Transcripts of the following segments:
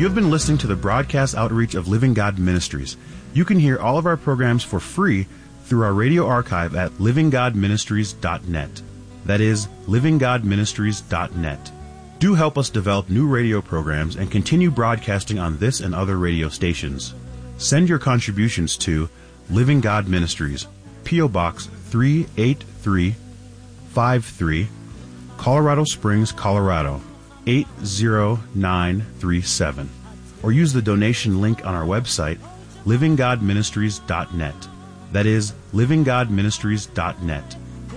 You have been listening to the broadcast outreach of Living God Ministries. You can hear all of our programs for free through our radio archive at livinggodministries.net. That is, livinggodministries.net. Do help us develop new radio programs and continue broadcasting on this and other radio stations. Send your contributions to Living God Ministries, P.O. Box 38353, Colorado Springs, Colorado 80937. Or use the donation link on our website, livinggodministries.net. That is, livinggodministries.net.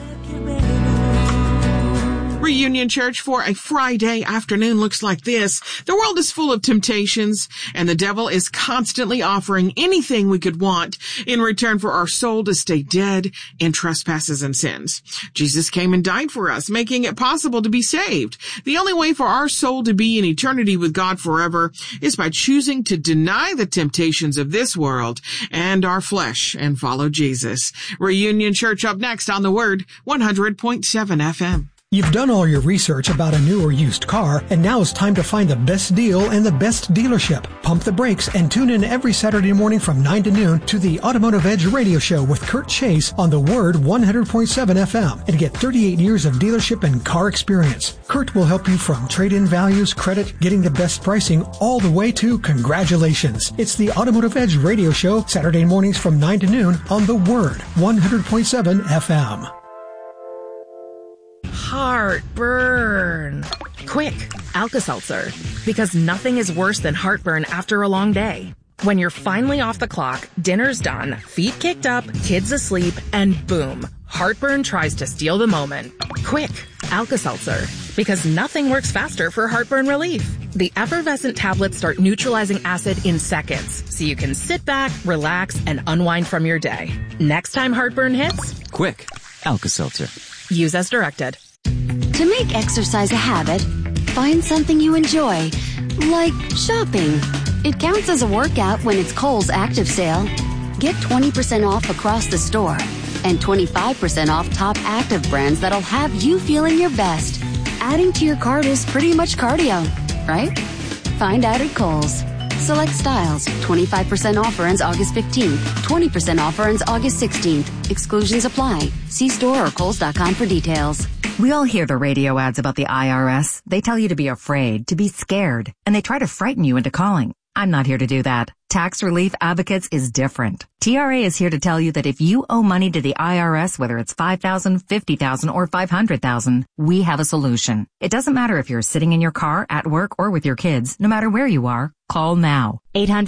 Reunion Church, for a Friday afternoon looks like this. The world is full of temptations, and the devil is constantly offering anything we could want in return for our soul to stay dead in trespasses and sins. Jesus came and died for us, making it possible to be saved. The only way for our soul to be in eternity with God forever is by choosing to deny the temptations of this world and our flesh and follow Jesus. Reunion Church up next on The Word, 100.7 FM. You've done all your research about a new or used car, and now it's time to find the best deal and the best dealership. Pump the brakes and tune in every Saturday morning from 9 to noon to the Automotive Edge radio show with Kurt Chase on The Word 100.7 FM and get 38 years of dealership and car experience. Kurt will help you from trade-in values, credit, getting the best pricing, all the way to congratulations. It's the Automotive Edge radio show, Saturday mornings from 9 to noon on The Word 100.7 FM. Heartburn. Quick, Alka-Seltzer. Because nothing is worse than heartburn after a long day. When you're finally off the clock, dinner's done, feet kicked up, kids asleep, and boom, heartburn tries to steal the moment. Quick, Alka-Seltzer. Because nothing works faster for heartburn relief. The effervescent tablets start neutralizing acid in seconds, so you can sit back, relax, and unwind from your day. Next time heartburn hits, quick, Alka-Seltzer. Use as directed. To make exercise a habit, find something you enjoy, like shopping. It counts as a workout when it's Kohl's Active Sale. Get 20% off across the store and 25% off top active brands that'll have you feeling your best. Adding to your cart is pretty much cardio, right? Find out at Kohl's. Select styles. 25% offer ends August 15th. 20% offer ends August 16th. Exclusions apply. See store or Kohls.com for details. We all hear the radio ads about the IRS. They tell you to be afraid, to be scared, and they try to frighten you into calling. I'm not here to do that. Tax Relief Advocates is different. TRA is here to tell you that if you owe money to the IRS, whether it's $5,000, $50,000, or $500,000, we have a solution. It doesn't matter if you're sitting in your car, at work, or with your kids. No matter where you are, call now.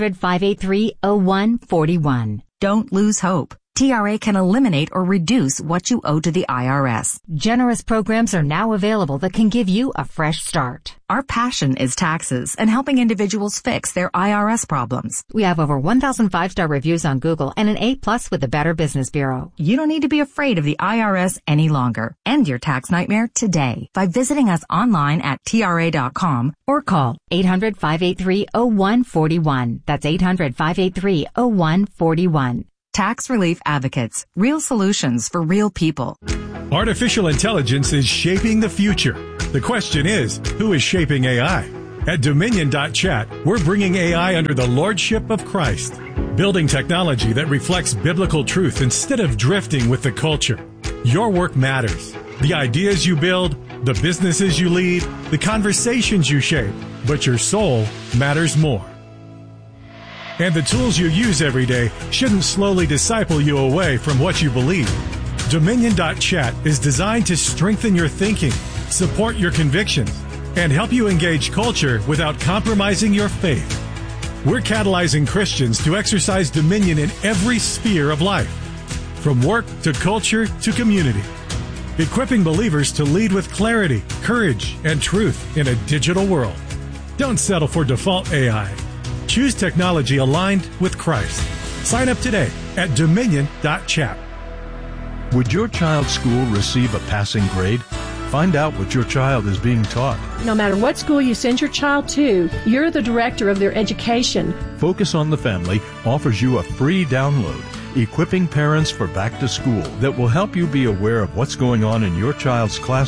800-583-0141. Don't lose hope. TRA can eliminate or reduce what you owe to the IRS. Generous programs are now available that can give you a fresh start. Our passion is taxes and helping individuals fix their IRS problems. We have over 1,000 5-star reviews on Google and an A+ with the Better Business Bureau. You don't need to be afraid of the IRS any longer. End your tax nightmare today by visiting us online at TRA.com or call 800-583-0141. That's 800-583-0141. Tax Relief Advocates. Real solutions for real people. Artificial intelligence is shaping the future. The question is, who is shaping AI? At Dominion.chat, we're bringing AI under the lordship of Christ, building technology that reflects biblical truth instead of drifting with the culture. Your work matters. The ideas you build, the businesses you lead, the conversations you shape, but your soul matters more. And the tools you use every day shouldn't slowly disciple you away from what you believe. Dominion.chat is designed to strengthen your thinking, support your convictions, and help you engage culture without compromising your faith. We're catalyzing Christians to exercise dominion in every sphere of life, from work to culture to community, equipping believers to lead with clarity, courage, and truth in a digital world. Don't settle for default AI. Choose technology aligned with Christ. Sign up today at Dominion.chat. Would your child's school receive a passing grade? Find out what your child is being taught. No matter what school you send your child to, you're the director of their education. Focus on the Family offers you a free download, Equipping Parents for Back to School, that will help you be aware of what's going on in your child's classroom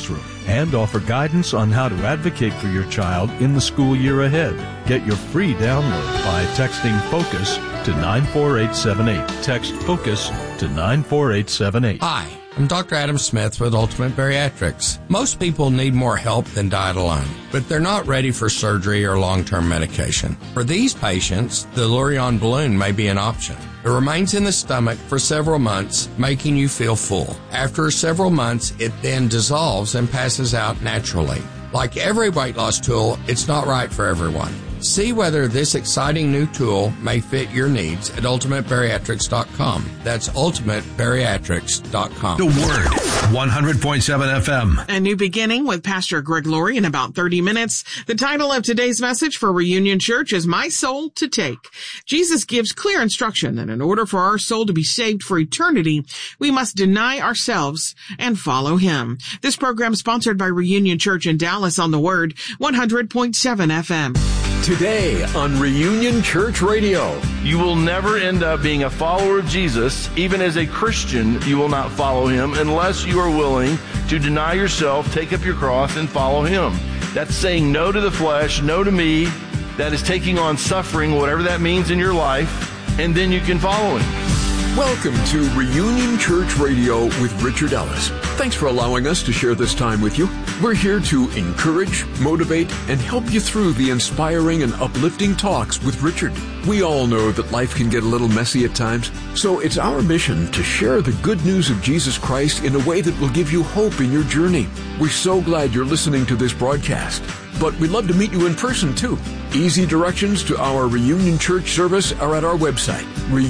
and offer guidance on how to advocate for your child in the school year ahead. Get your free download by texting FOCUS to 94878. Text FOCUS to 94878. Hi, I'm Dr. Adam Smith with Ultimate Bariatrics. Most people need more help than diet alone, but they're not ready for surgery or long-term medication. For these patients, the Lurion balloon may be an option. It remains in the stomach for several months, making you feel full. After several months, it then dissolves and passes out naturally. Like every weight loss tool, it's not right for everyone. See whether this exciting new tool may fit your needs at ultimatebariatrics.com. That's ultimatebariatrics.com. The Word, 100.7 FM. A new beginning with Pastor Greg Laurie in about 30 minutes. The title of today's message for Reunion Church is My Soul to Take. Jesus gives clear instruction that in order for our soul to be saved for eternity, we must deny ourselves and follow Him. This program is sponsored by Reunion Church in Dallas on The Word, 100.7 FM. Today on Reunion Church Radio. You will never end up being a follower of Jesus. Even as a Christian, you will not follow Him unless you are willing to deny yourself, take up your cross, and follow Him. That's saying no to the flesh, no to me. That is taking on suffering, whatever that means in your life, and then you can follow Him. Welcome to Reunion Church Radio with Richard Ellis. Thanks for allowing us to share this time with you. We're here to encourage, motivate, and help you through the inspiring and uplifting talks with Richard. We all know that life can get a little messy at times, so it's our mission to share the good news of Jesus Christ in a way that will give you hope in your journey. We're so glad you're listening to this broadcast, but we'd love to meet you in person too. Easy directions to our Reunion Church service are at our website,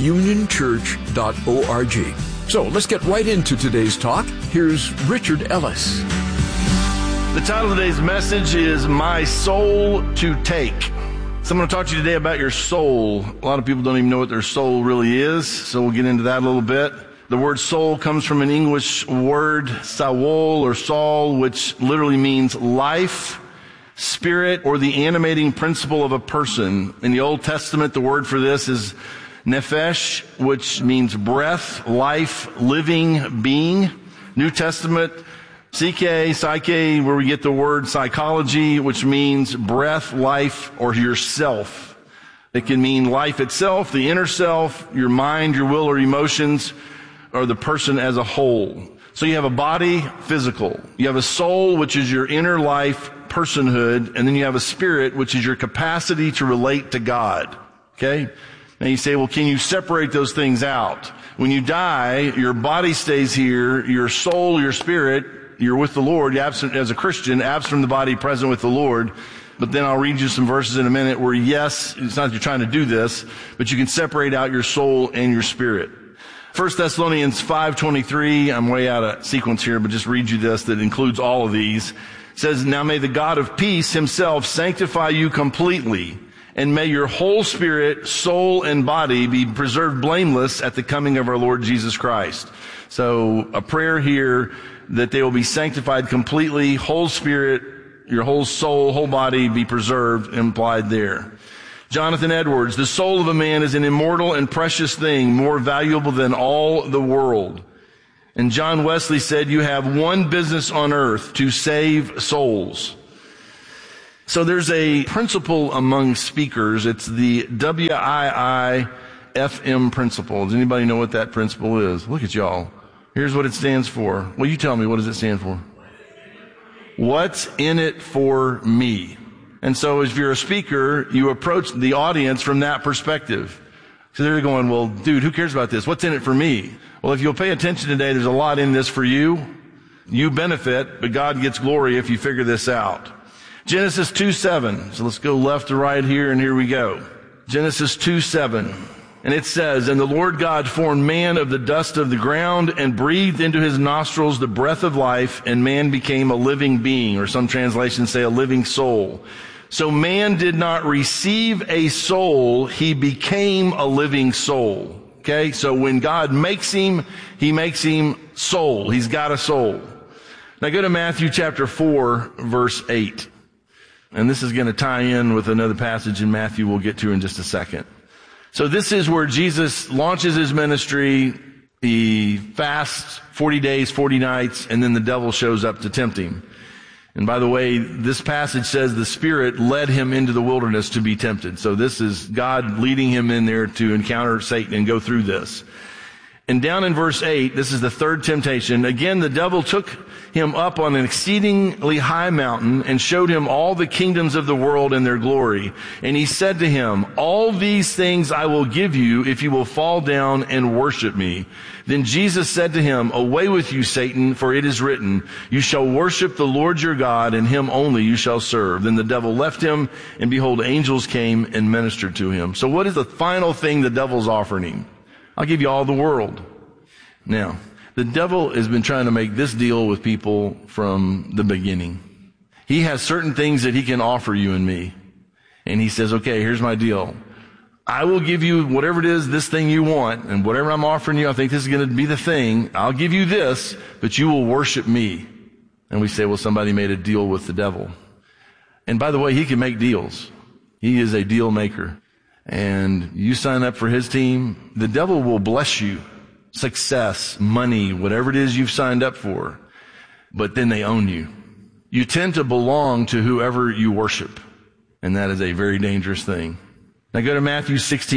reunionchurch.org. So let's get right into today's talk. Here's Richard Ellis. The title of today's message is My Soul to Take. So I'm going to talk to you today about your soul. A lot of people don't even know what their soul really is, so we'll get into that a little bit. The word soul comes from an English word, Saul or Saul, which literally means life, spirit, or the animating principle of a person. In the Old Testament, the word for this is nephesh, which means breath, life, living being. New Testament, psyche, where we get the word psychology, which means breath, life, or yourself. It can mean life itself, the inner self, your mind, your will, or emotions, or the person as a whole. So you have a body, physical. You have a soul, which is your inner life, personhood, and then you have a spirit, which is your capacity to relate to God. Okay? Now you say, well, can you separate those things out? When you die, your body stays here, your soul, your spirit, you're with the Lord, you're absent as a Christian, absent from the body, present with the Lord. But then I'll read you some verses in a minute where, yes, it's not that you're trying to do this, but you can separate out your soul and your spirit. 1 Thessalonians 5:23, I'm way out of sequence here, but just read you this that includes all of these. It says, now may the God of peace himself sanctify you completely, and may your whole spirit, soul, and body be preserved blameless at the coming of our Lord Jesus Christ. So a prayer here that they will be sanctified completely, whole spirit, your whole soul, whole body be preserved, implied there. Jonathan Edwards, the soul of a man is an immortal and precious thing, more valuable than all the world. And John Wesley said, you have one business on earth, to save souls. So there's a principle among speakers. It's the WIIFM principle. Does anybody know what that principle is? Look at y'all. Here's what it stands for. Well, you tell me, what does it stand for? What's in it for me? And so if you're a speaker, you approach the audience from that perspective. So they're going, well, dude, who cares about this? What's in it for me? Well, if you'll pay attention today, there's a lot in this for you. You benefit, but God gets glory if you figure this out. Genesis 2:7. So let's go left to right here, and here we go. Genesis 2:7. And it says, and the Lord God formed man of the dust of the ground and breathed into his nostrils the breath of life, and man became a living being, or some translations say a living soul. So man did not receive a soul, he became a living soul. Okay, so when God makes him, he makes him soul. He's got a soul. Now go to Matthew chapter 4, verse 8. And this is going to tie in with another passage in Matthew we'll get to in just a second. So this is where Jesus launches his ministry. He fasts 40 days, 40 nights, and then the devil shows up to tempt him. And by the way, this passage says the Spirit led him into the wilderness to be tempted. So this is God leading him in there to encounter Satan and go through this. And down in verse 8, this is the third temptation. Again, the devil took him up on an exceedingly high mountain and showed him all the kingdoms of the world and their glory. And he said to him, all these things I will give you if you will fall down and worship me. Then Jesus said to him, away with you, Satan, for it is written, you shall worship the Lord your God, and him only you shall serve. Then the devil left him, and behold, angels came and ministered to him. So what is the final thing the devil's offering him? I'll give you all the world. Now, the devil has been trying to make this deal with people from the beginning. He has certain things that he can offer you and me. And he says, okay, here's my deal. I will give you whatever it is, this thing you want, and whatever I'm offering you, I think this is going to be the thing. I'll give you this, but you will worship me. And we say, well, somebody made a deal with the devil. And by the way, he can make deals. He is a deal maker. And you sign up for his team, the devil will bless you. Success, money, whatever it is you've signed up for. But then they own you. You tend to belong to whoever you worship. And that is a very dangerous thing. Now go to Matthew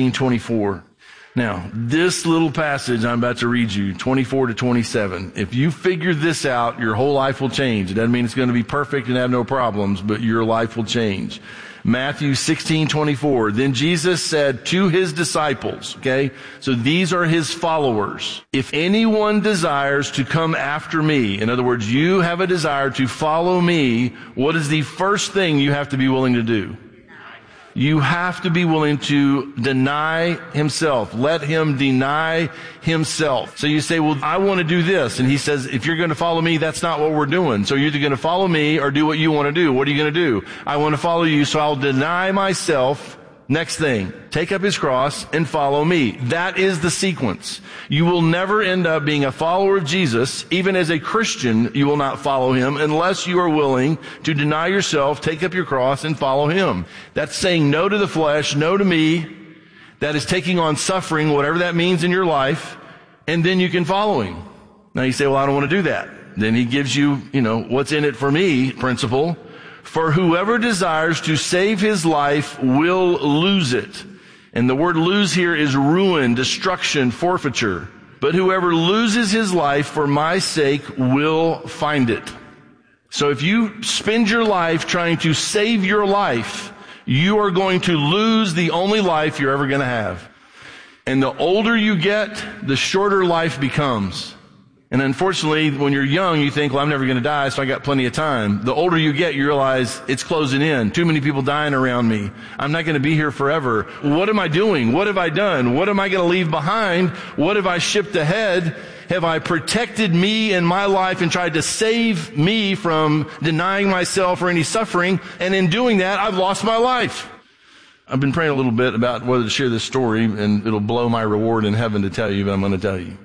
16:24. Now, this little passage I'm about to read you, 24 to 27, if you figure this out, your whole life will change. It doesn't mean it's going to be perfect and have no problems, but your life will change. Matthew 16:24. Then Jesus said to his disciples, okay, so these are his followers. If anyone desires to come after me, in other words, you have a desire to follow me, what is the first thing you have to be willing to do? You have to be willing to deny himself. Let him deny himself. So you say, well, I want to do this. And he says, if you're going to follow me, that's not what we're doing. So you're either going to follow me or do what you want to do. What are you going to do? I want to follow you, so I'll deny myself. Next thing, take up his cross and follow me. That is the sequence. You will never end up being a follower of Jesus. Even as a Christian, you will not follow him unless you are willing to deny yourself, take up your cross, and follow him. That's saying no to the flesh, no to me. That is taking on suffering, whatever that means in your life, and then you can follow him. Now you say, well, I don't want to do that. Then he gives you, what's in it for me principle. For whoever desires to save his life will lose it. And the word lose here is ruin, destruction, forfeiture. But whoever loses his life for my sake will find it. So if you spend your life trying to save your life, you are going to lose the only life you're ever going to have. And the older you get, the shorter life becomes. And unfortunately, when you're young, you think, well, I'm never going to die, so I got plenty of time. The older you get, you realize it's closing in. Too many people dying around me. I'm not going to be here forever. What am I doing? What have I done? What am I going to leave behind? What have I shipped ahead? Have I protected me and my life and tried to save me from denying myself or any suffering? And in doing that, I've lost my life. I've been praying a little bit about whether to share this story, and it'll blow my reward in heaven to tell you, but I'm going to tell you.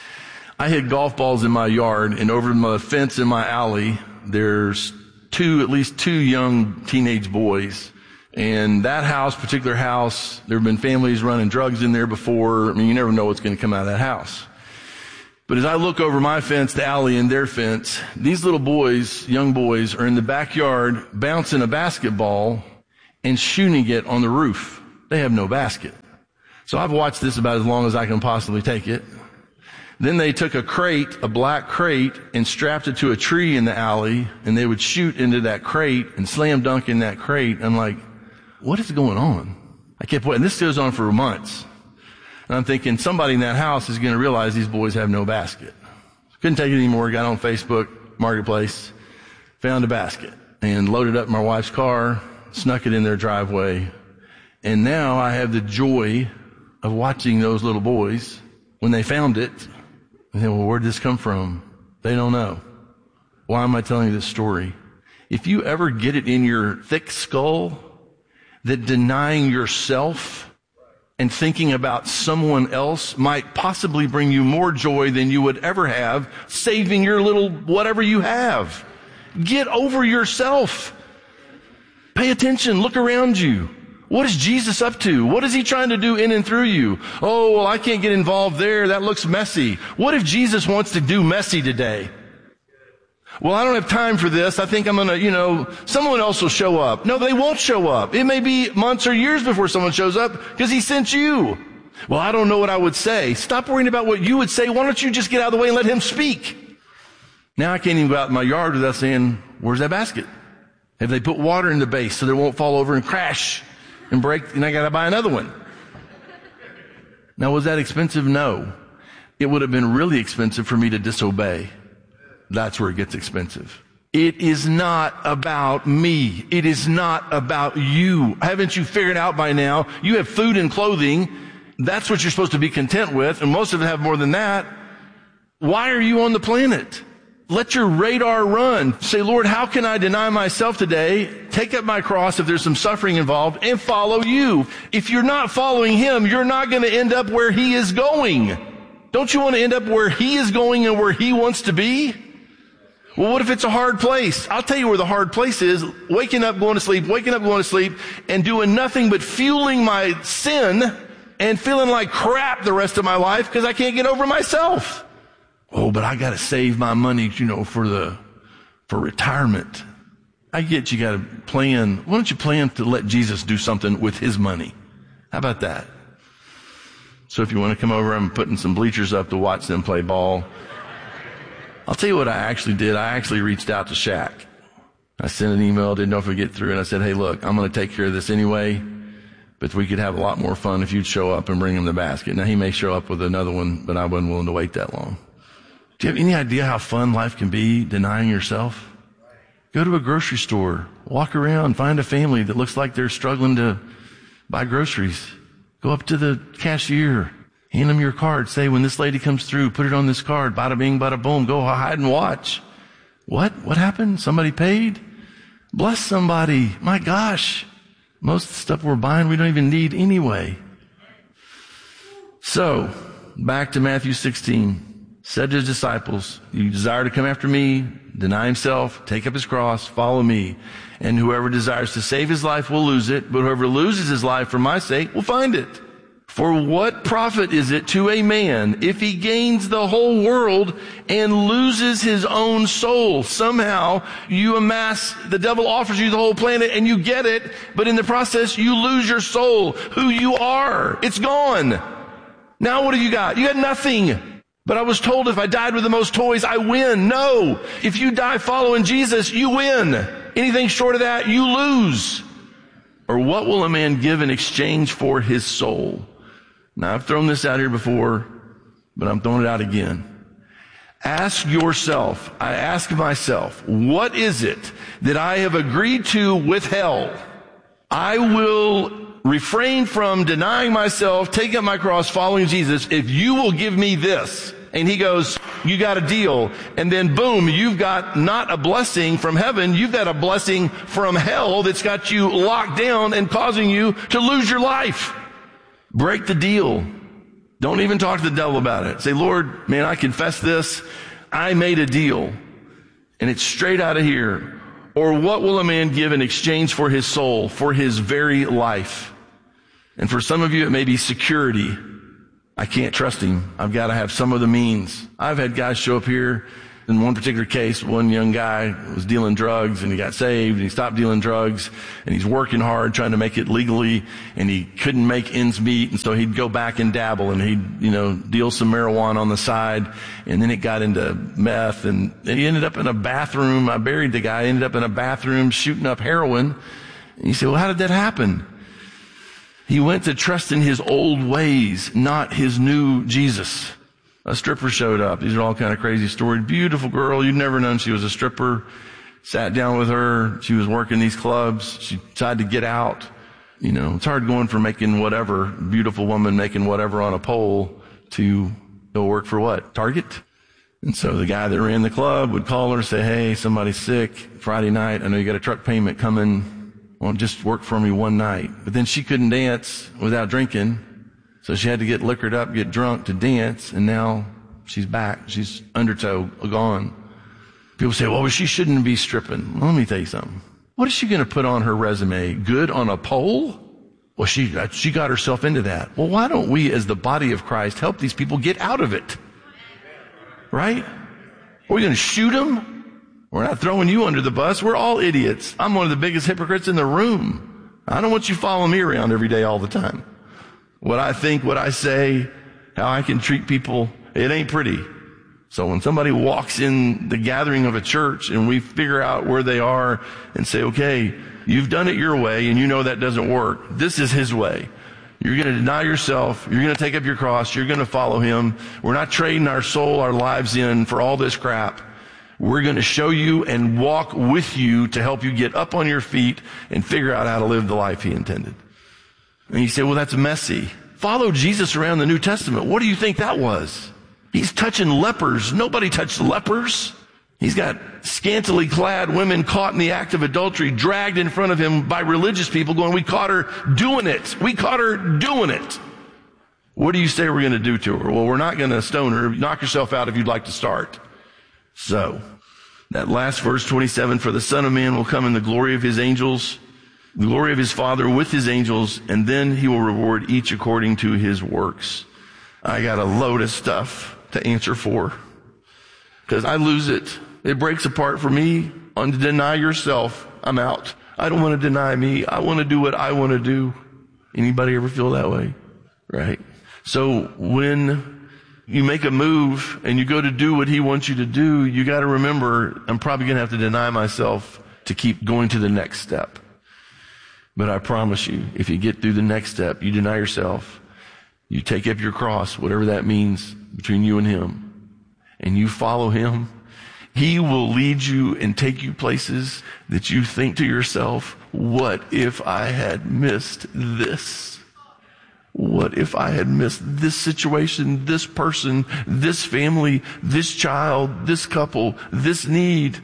I hit golf balls in my yard, and over the fence in my alley, there's at least two young teenage boys. And that particular house, there have been families running drugs in there before. I mean, you never know what's going to come out of that house. But as I look over my fence, the alley, and their fence, these little boys, young boys, are in the backyard bouncing a basketball and shooting it on the roof. They have no basket. So I've watched this about as long as I can possibly take it. Then they took a black crate, and strapped it to a tree in the alley, and they would shoot into that crate and slam dunk in that crate. I'm like, what is going on? I kept waiting. This goes on for months. And I'm thinking somebody in that house is going to realize these boys have no basket. Couldn't take it anymore. Got on Facebook Marketplace, found a basket, and loaded up my wife's car, snuck it in their driveway. And now I have the joy of watching those little boys when they found it. And they, well, where'd this come from? They don't know. Why am I telling you this story? If you ever get it in your thick skull that denying yourself and thinking about someone else might possibly bring you more joy than you would ever have saving your little whatever you have. Get over yourself. Pay attention. Look around you. What is Jesus up to? What is he trying to do in and through you? Oh, well, I can't get involved there. That looks messy. What if Jesus wants to do messy today? Well, I don't have time for this. I think I'm going to, someone else will show up. No, they won't show up. It may be months or years before someone shows up because he sent you. Well, I don't know what I would say. Stop worrying about what you would say. Why don't you just get out of the way and let him speak? Now I can't even go out in my yard without saying, where's that basket? Have they put water in the base so they won't fall over and crash and break, and I got to buy another one? Now, was that expensive? No. It would have been really expensive for me to disobey. That's where it gets expensive. It is not about me. It is not about you. Haven't you figured out by now? You have food and clothing. That's what you're supposed to be content with, and most of them have more than that. Why are you on the planet? Let your radar run. Say, Lord, how can I deny myself today, take up my cross if there's some suffering involved, and follow you? If you're not following him, you're not going to end up where he is going. Don't you want to end up where he is going and where he wants to be? Well, what if it's a hard place? I'll tell you where the hard place is. Waking up, going to sleep, waking up, going to sleep, and doing nothing but fueling my sin and feeling like crap the rest of my life because I can't get over myself. Oh, but I got to save my money, for retirement. I get you got to plan. Why don't you plan to let Jesus do something with his money? How about that? So if you want to come over, I'm putting some bleachers up to watch them play ball. I'll tell you what I actually did. I actually reached out to Shaq. I sent an email, didn't know if I'd get through, and I said, hey, look, I'm going to take care of this anyway, but we could have a lot more fun if you'd show up and bring him the basket. Now, he may show up with another one, but I wasn't willing to wait that long. Do you have any idea how fun life can be denying yourself? Go to a grocery store, walk around, find a family that looks like they're struggling to buy groceries. Go up to the cashier, hand them your card, say, when this lady comes through, put it on this card, bada bing, bada boom, go hide and watch. What happened? Somebody paid? Bless somebody. My gosh. Most of the stuff we're buying, we don't even need anyway. So, back to Matthew 16. Said to his disciples, you desire to come after me, deny himself, take up his cross, follow me. And whoever desires to save his life will lose it, but whoever loses his life for my sake will find it. For what profit is it to a man if he gains the whole world and loses his own soul? Somehow the devil offers you the whole planet and you get it, but in the process you lose your soul, who you are. It's gone. Now what have you got? You got nothing. But I was told if I died with the most toys, I win. No. If you die following Jesus, you win. Anything short of that, you lose. Or what will a man give in exchange for his soul? Now, I've thrown this out here before, but I'm throwing it out again. Ask yourself, I ask myself, what is it that I have agreed to withheld? I will refrain from denying myself, taking up my cross, following Jesus, if you will give me this. And he goes, you got a deal. And then boom, you've got not a blessing from heaven, you've got a blessing from hell that's got you locked down and causing you to lose your life. Break the deal. Don't even talk to the devil about it. Say, Lord, man, I confess this. I made a deal. And it's straight out of here. Or what will a man give in exchange for his soul, for his very life? And for some of you, it may be security. I can't trust him. I've got to have some of the means. I've had guys show up here. In one particular case, one young guy was dealing drugs and he got saved and he stopped dealing drugs and he's working hard trying to make it legally and he couldn't make ends meet. And so he'd go back and dabble and he'd, deal some marijuana on the side. And then it got into meth and he ended up in a bathroom. I buried the guy, ended up in a bathroom shooting up heroin. And you say, well, how did that happen? He went to trust in his old ways, not his new Jesus. A stripper showed up. These are all kind of crazy stories. Beautiful girl. You'd never known she was a stripper. Sat down with her. She was working these clubs. She tried to get out. It's hard going from making whatever, beautiful woman making whatever on a pole to go work for what? Target? And so the guy that ran the club would call her, say, hey, somebody's sick. Friday night, I know you got a truck payment coming. Well, just work for me one night. But then she couldn't dance without drinking. So she had to get liquored up, get drunk to dance, and now she's back. She's undertow, gone. People say, well, she shouldn't be stripping. Well, let me tell you something. What is she going to put on her resume? Good on a pole? Well, she got herself into that. Well, why don't we as the body of Christ help these people get out of it? Right? Are we going to shoot them? We're not throwing you under the bus. We're all idiots. I'm one of the biggest hypocrites in the room. I don't want you following me around every day all the time. What I think, what I say, how I can treat people, it ain't pretty. So when somebody walks in the gathering of a church and we figure out where they are and say, okay, you've done it your way and you know that doesn't work. This is his way. You're going to deny yourself. You're going to take up your cross. You're going to follow him. We're not trading our soul, our lives in for all this crap. We're going to show you and walk with you to help you get up on your feet and figure out how to live the life he intended. And you say, well, that's messy. Follow Jesus around the New Testament. What do you think that was? He's touching lepers. Nobody touched lepers. He's got scantily clad women caught in the act of adultery, dragged in front of him by religious people going, we caught her doing it. We caught her doing it. What do you say we're going to do to her? Well, we're not going to stone her. Knock yourself out if you'd like to start. So, that last verse 27, for the Son of Man will come in the glory of his angels, the glory of his Father with his angels, and then he will reward each according to his works. I got a load of stuff to answer for, because I lose it. It breaks apart for me. On to deny yourself, I'm out. I don't want to deny me. I want to do what I want to do. Anybody ever feel that way? Right? So when you make a move and you go to do what he wants you to do, you got to remember, I'm probably going to have to deny myself to keep going to the next step. But I promise you, if you get through the next step, you deny yourself, you take up your cross, whatever that means between you and him, and you follow him, he will lead you and take you places that you think to yourself, what if I had missed this? What if I had missed this situation, this person, this family, this child, this couple, this need?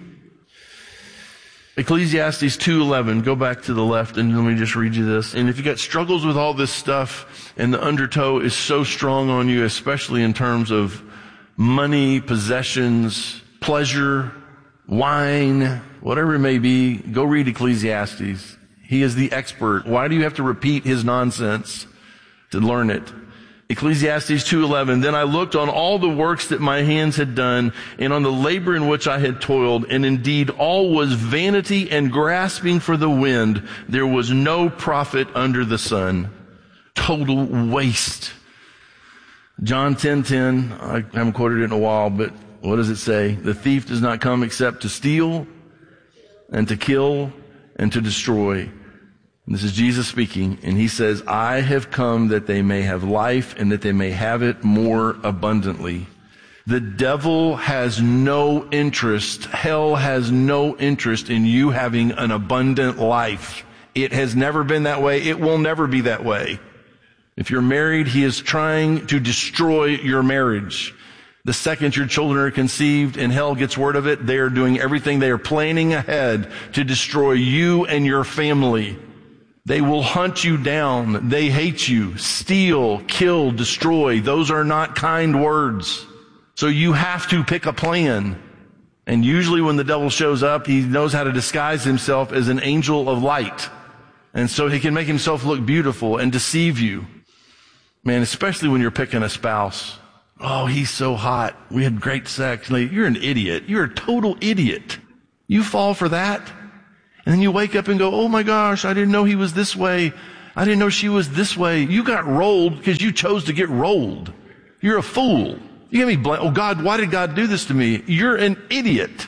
Ecclesiastes 2:11, go back to the left and let me just read you this. And if you got struggles with all this stuff and the undertow is so strong on you, especially in terms of money, possessions, pleasure, wine, whatever it may be, go read Ecclesiastes. He is the expert. Why do you have to repeat his nonsense to learn it? Ecclesiastes 2:11, then I looked on all the works that my hands had done and on the labor in which I had toiled, and indeed all was vanity and grasping for the wind. There was no profit under the sun. Total waste. John 10:10, I haven't quoted it in a while, but what does it say? The thief does not come except to steal and to kill and to destroy. This is Jesus speaking, and he says, I have come that they may have life and that they may have it more abundantly. The devil has no interest, hell has no interest in you having an abundant life. It has never been that way. It will never be that way. If you're married, he is trying to destroy your marriage. The second your children are conceived and hell gets word of it, they are doing everything. They are planning ahead to destroy you and your family. They will hunt you down. They hate you. Steal, kill, destroy. Those are not kind words. So you have to pick a plan. And usually when the devil shows up, he knows how to disguise himself as an angel of light. And so he can make himself look beautiful and deceive you. Man, especially when you're picking a spouse. Oh, he's so hot. We had great sex. You're an idiot. You're a total idiot. You fall for that. And then you wake up and go, oh my gosh, I didn't know he was this way. I didn't know she was this way. You got rolled because you chose to get rolled. You're a fool. You can't be blamed. Oh God, why did God do this to me? You're an idiot.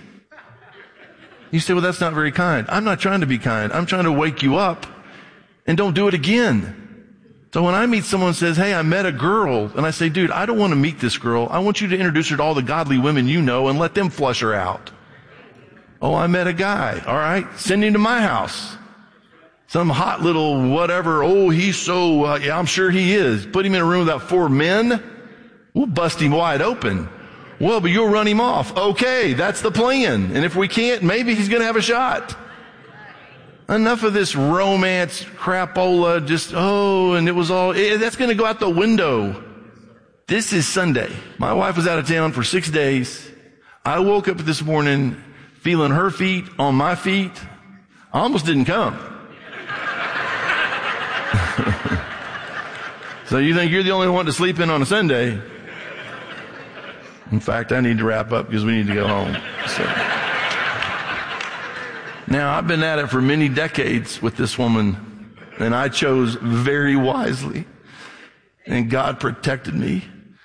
You say, well, that's not very kind. I'm not trying to be kind. I'm trying to wake you up and don't do it again. So when I meet someone who says, hey, I met a girl, and I say, dude, I don't want to meet this girl. I want you to introduce her to all the godly women you know and let them flush her out. Oh, I met a guy. All right. Send him to my house. Some hot little whatever. Oh, he's so, yeah, I'm sure he is. Put him in a room without 4 men. We'll bust him wide open. Well, but you'll run him off. Okay. That's the plan. And if we can't, maybe he's going to have a shot. Enough of this romance crapola. Just, oh, and it was all, that's going to go out the window. This is Sunday. My wife was out of town for 6 days. I woke up this morning feeling her feet on my feet. I almost didn't come. So you think you're the only one to sleep in on a Sunday? In fact, I need to wrap up because we need to go home. So. Now, I've been at it for many decades with this woman, and I chose very wisely, and God protected me.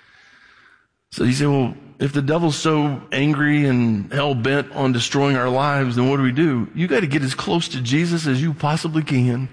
So you say, well, if the devil's so angry and hell-bent on destroying our lives, then what do? You got to get as close to Jesus as you possibly can.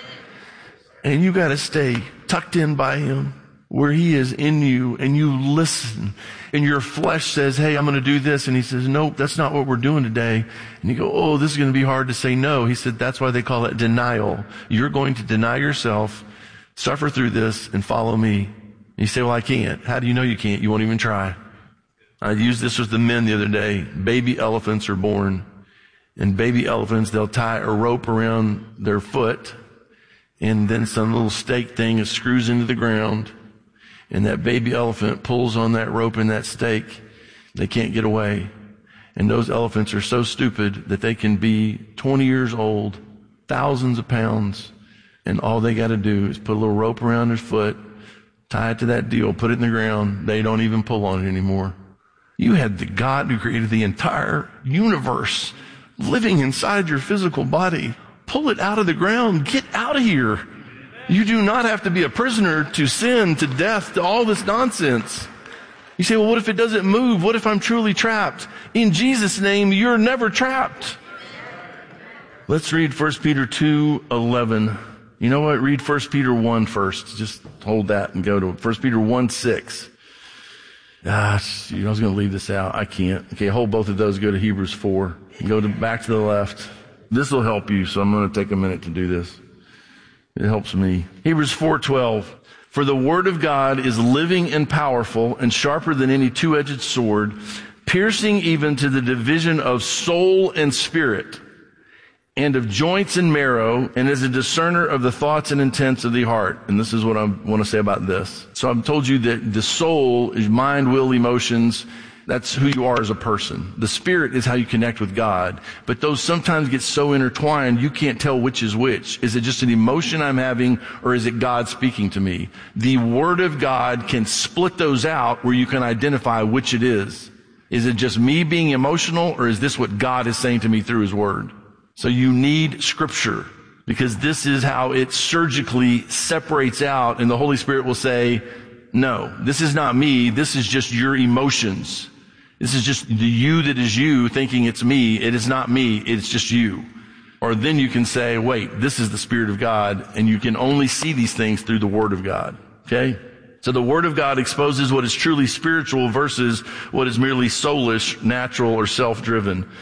And you got to stay tucked in by him where he is in you, and you listen. And your flesh says, hey, I'm going to do this. And he says, nope, that's not what we're doing today. And you go, oh, this is going to be hard to say no. He said, that's why they call it denial. You're going to deny yourself, suffer through this, and follow me. You say, well, I can't. How do you know you can't? You won't even try. I used this with the men the other day. Baby elephants are born. And baby elephants, they'll tie a rope around their foot, and then some little stake thing screws into the ground. And that baby elephant pulls on that rope and that stake. They can't get away. And those elephants are so stupid that they can be 20 years old, thousands of pounds, and all they got to do is put a little rope around their foot, tie it to that deal, put it in the ground. They don't even pull on it anymore. You had the God who created the entire universe living inside your physical body. Pull it out of the ground. Get out of here. You do not have to be a prisoner to sin, to death, to all this nonsense. You say, well, what if it doesn't move? What if I'm truly trapped? In Jesus' name, you're never trapped. Let's read 1 Peter 2:11. You know what? Read 1 Peter 1 first. Just hold that and go to 1 Peter 1:6. Gosh, I was going to leave this out. I can't. Okay, hold both of those. Go to Hebrews 4. Go back to the left. This will help you, so I'm going to take a minute to do this. It helps me. Hebrews 4:12. For the word of God is living and powerful and sharper than any two-edged sword, piercing even to the division of soul and spirit, and of joints and marrow, and is a discerner of the thoughts and intents of the heart. And this is what I want to say about this. So I've told you that the soul is mind, will, emotions. That's who you are as a person. The spirit is how you connect with God. But those sometimes get so intertwined, you can't tell which is which. Is it just an emotion I'm having, or is it God speaking to me? The Word of God can split those out where you can identify which it is. Is it just me being emotional, or is this what God is saying to me through His Word? So you need Scripture, because this is how it surgically separates out, and the Holy Spirit will say, no, this is not me. This is just your emotions. This is just the you that is you thinking it's me. It is not me. It's just you. Or then you can say, wait, this is the Spirit of God, and you can only see these things through the Word of God. Okay? So the Word of God exposes what is truly spiritual versus what is merely soulish, natural, or self-driven.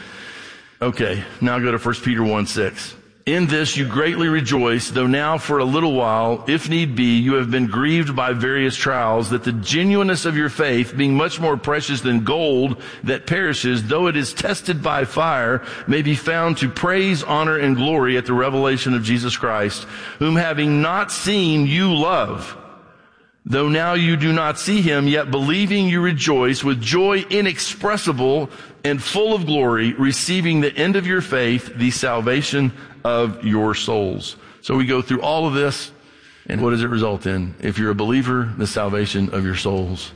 Okay, now go to 1 Peter 1:6. In this you greatly rejoice, though now for a little while, if need be, you have been grieved by various trials, that the genuineness of your faith, being much more precious than gold that perishes, though it is tested by fire, may be found to praise, honor, and glory at the revelation of Jesus Christ, whom having not seen you love. Though now you do not see him, yet believing you rejoice with joy inexpressible and full of glory, receiving the end of your faith, the salvation of your souls. So we go through all of this, and what does it result in? If you're a believer, the salvation of your souls.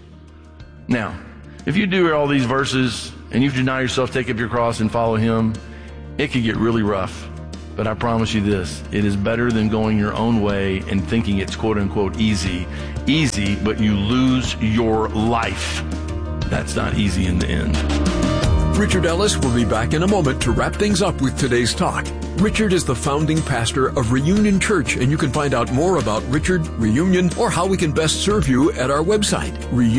Now, if you do all these verses, and you deny yourself, take up your cross, and follow him, it could get really rough. But I promise you this, it is better than going your own way and thinking it's quote unquote easy. Easy, but you lose your life. That's not easy in the end. Richard Ellis will be back in a moment to wrap things up with today's talk. Richard is the founding pastor of Reunion Church, and you can find out more about Richard, Reunion, or how we can best serve you at our website,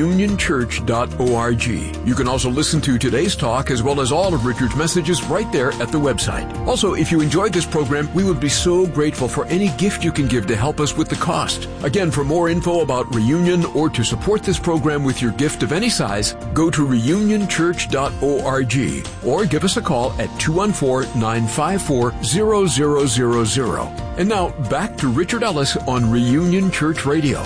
reunionchurch.org. You can also listen to today's talk as well as all of Richard's messages right there at the website. Also, if you enjoyed this program, we would be so grateful for any gift you can give to help us with the cost. Again, for more info about Reunion or to support this program with your gift of any size, go to reunionchurch.org or give us a call at 214-954-0000. And now, back to Richard Ellis on Reunion Church Radio.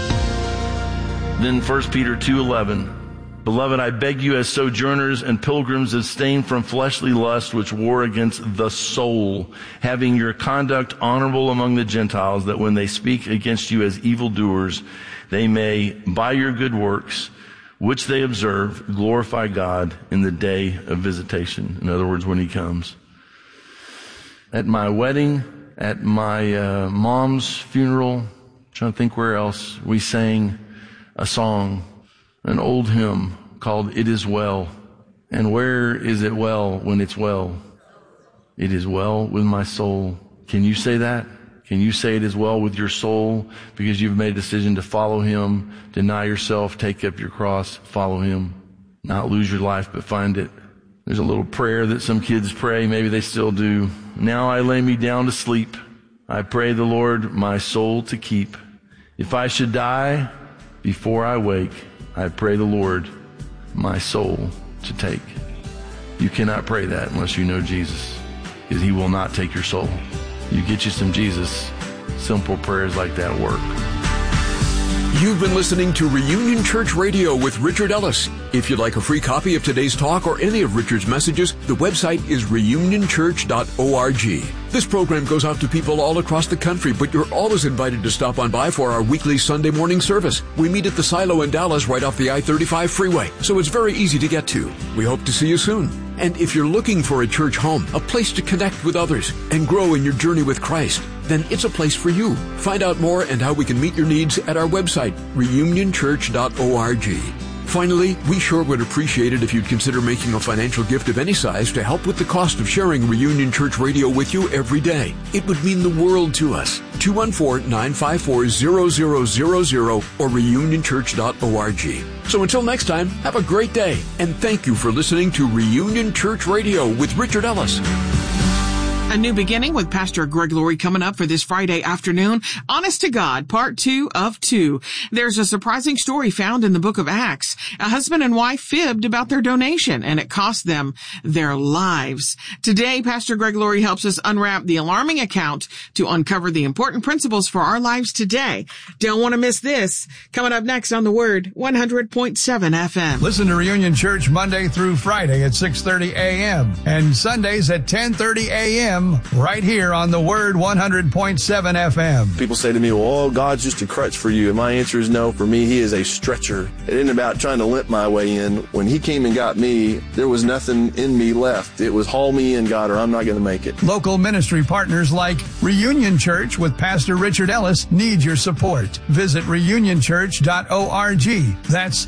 Then 1 Peter 2:11. Beloved, I beg you as sojourners and pilgrims abstain from fleshly lust which war against the soul, having your conduct honorable among the Gentiles, that when they speak against you as evildoers, they may, by your good works, which they observe, glorify God in the day of visitation. In other words, when he comes. at my wedding, at my mom's funeral. I'm trying to think where else. We sang a song, an old hymn called It Is Well. And where is it well when it's well? It is well with my soul. Can you say that? Can you say it is well with your soul because you've made a decision to follow him, deny yourself, take up your cross, follow him, not lose your life but find it? There's a little prayer that some kids pray, maybe they still do. Now I lay me down to sleep. I pray the Lord my soul to keep. If I should die before I wake, I pray the Lord my soul to take. You cannot pray that unless you know Jesus, because he will not take your soul. You get you some Jesus, simple prayers like that work. You've been listening to Reunion Church Radio with Richard Ellis. If you'd like a free copy of today's talk or any of Richard's messages, the website is reunionchurch.org. This program goes out to people all across the country, but you're always invited to stop on by for our weekly Sunday morning service. We meet at the Silo in Dallas right off the I-35 freeway, so it's very easy to get to. We hope to see you soon. And if you're looking for a church home, a place to connect with others and grow in your journey with Christ, then it's a place for you. Find out more and how we can meet your needs at our website, reunionchurch.org. Finally, we sure would appreciate it if you'd consider making a financial gift of any size to help with the cost of sharing Reunion Church Radio with you every day. It would mean the world to us. 214-954-0000 or reunionchurch.org. So until next time, have a great day, and thank you for listening to Reunion Church Radio with Richard Ellis. A new beginning with Pastor Greg Laurie coming up for this Friday afternoon. Honest to God, part 2 of 2. There's a surprising story found in the book of Acts. A husband and wife fibbed about their donation, and it cost them their lives. Today, Pastor Greg Laurie helps us unwrap the alarming account to uncover the important principles for our lives today. Don't want to miss this. Coming up next on The Word, 100.7 FM. Listen to Reunion Church Monday through Friday at 6:30 a.m. and Sundays at 10:30 a.m. right here on The Word 100.7 FM. People say to me, well, God's just a crutch for you. And my answer is no. For me, he is a stretcher. It isn't about trying to limp my way in. When he came and got me, there was nothing in me left. It was haul me in, God, or I'm not going to make it. Local ministry partners like Reunion Church with Pastor Richard Ellis need your support. Visit reunionchurch.org. That's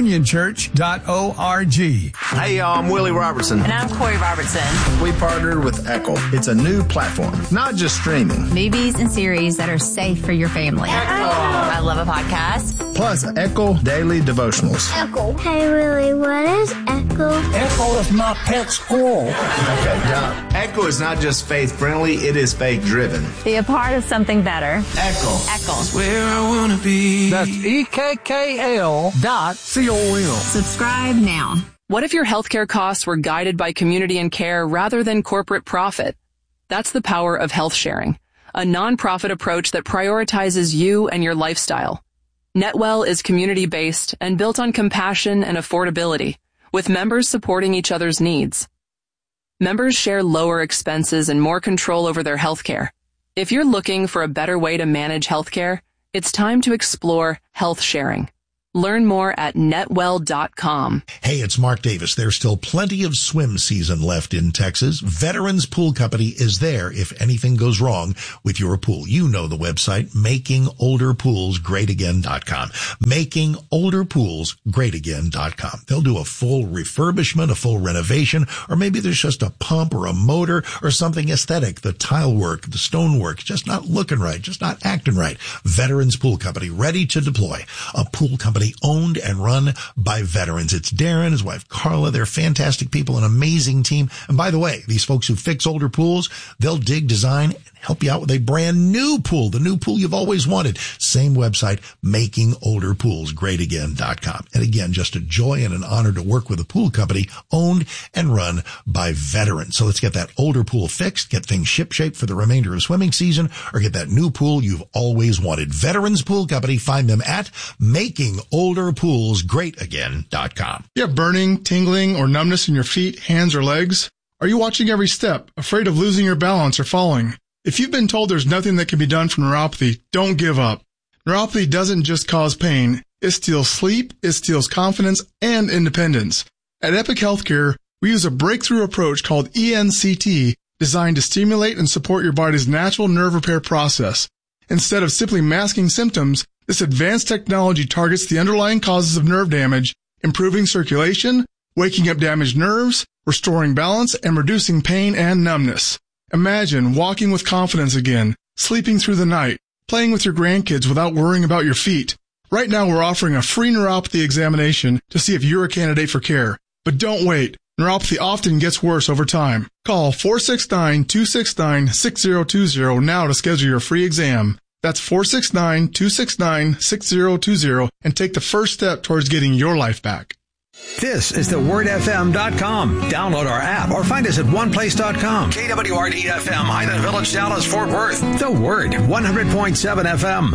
reunionchurch.org. Hey, y'all, I'm Willie Robertson. And I'm Corey Robertson. We partnered with Echo. It's a new platform, not just streaming. Movies and series that are safe for your family. Echo. I love a podcast. Plus, Echo Daily Devotionals. Echo. Hey, Willie, what is Echo? Echo is my pet squirrel. Okay, John. Echo is not just faith-friendly, it is faith-driven. Be a part of something better. Echo. Echo. Where I want to be. That's EKKL.com. Subscribe now. What if your healthcare costs were guided by community and care rather than corporate profit? That's the power of health sharing, a nonprofit approach that prioritizes you and your lifestyle. NetWell is community-based and built on compassion and affordability, with members supporting each other's needs. Members share lower expenses and more control over their healthcare. If you're looking for a better way to manage healthcare, it's time to explore health sharing. Learn more at netwell.com. Hey, it's Mark Davis. There's still plenty of swim season left in Texas. Veterans Pool Company is there if anything goes wrong with your pool. You know the website, makingolderpoolsgreatagain.com. Makingolderpoolsgreatagain.com. They'll do a full refurbishment, a full renovation, or maybe there's just a pump or a motor or something aesthetic. The tile work, the stone work, just not looking right, just not acting right. Veterans Pool Company, ready to deploy. A pool company owned and run by veterans. It's Darren, his wife Carla. They're fantastic people, an amazing team. And by the way, these folks who fix older pools, they'll dig, design, and help you out with a brand new pool, the new pool you've always wanted. Same website, makingolderpoolsgreatagain.com. And again, just a joy and an honor to work with a pool company owned and run by veterans. So let's get that older pool fixed, get things shipshape for the remainder of swimming season, or get that new pool you've always wanted. Veterans Pool Company. Find them at makingolderpoolsgreatagain.com. You have burning, tingling, or numbness in your feet, hands, or legs? Are you watching every step, afraid of losing your balance or falling? If you've been told there's nothing that can be done for neuropathy, don't give up. Neuropathy doesn't just cause pain. It steals sleep, it steals confidence, and independence. At Epic Healthcare, we use a breakthrough approach called ENCT designed to stimulate and support your body's natural nerve repair process. Instead of simply masking symptoms, this advanced technology targets the underlying causes of nerve damage, improving circulation, waking up damaged nerves, restoring balance, and reducing pain and numbness. Imagine walking with confidence again, sleeping through the night, playing with your grandkids without worrying about your feet. Right now, we're offering a free neuropathy examination to see if you're a candidate for care. But don't wait. Neuropathy often gets worse over time. Call 469-269-6020 now to schedule your free exam. That's 469-269-6020 and take the first step towards getting your life back. This is thewordfm.com. Download our app or find us at oneplace.com. KWRD-FM, Highland Village, Dallas, Fort Worth. The Word, 100.7 FM.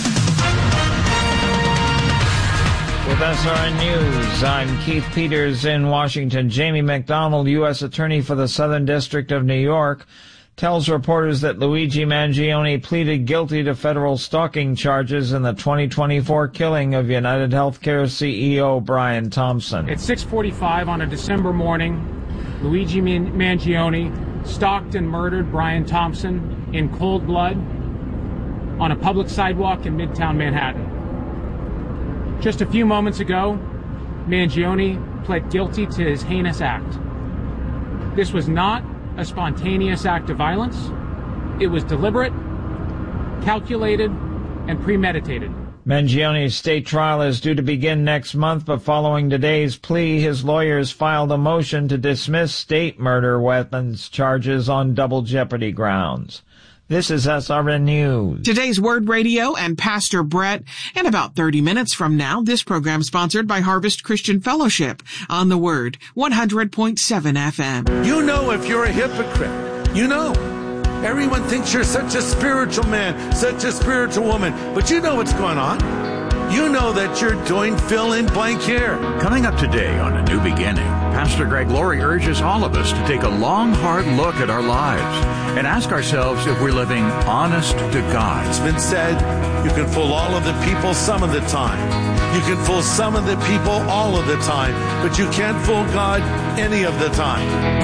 With SRN News, I'm Keith Peters in Washington. Jamie McDonald, U.S. Attorney for the Southern District of New York, tells reporters that Luigi Mangione pleaded guilty to federal stalking charges in the 2024 killing of United Healthcare CEO Brian Thompson. At 6:45 on a December morning, Luigi Mangione stalked and murdered Brian Thompson in cold blood on a public sidewalk in Midtown Manhattan. Just a few moments ago, Mangione pled guilty to his heinous act. This was not a spontaneous act of violence. It was deliberate, calculated, and premeditated. Mangione's state trial is due to begin next month, but following today's plea, his lawyers filed a motion to dismiss state murder weapons charges on double jeopardy grounds. This is SRN News. Today's Word Radio and Pastor Brett. In about 30 minutes from now, this program sponsored by Harvest Christian Fellowship on the Word, 100.7 FM. You know if you're a hypocrite. You know. Everyone thinks you're such a spiritual man, such a spiritual woman, but you know what's going on. You know that you're doing fill in blank here. Coming up today on A New Beginning, Pastor Greg Laurie urges all of us to take a long, hard look at our lives and ask ourselves if we're living honest to God. It's been said you can fool all of the people some of the time. You can fool some of the people all of the time, but you can't fool God any of the time.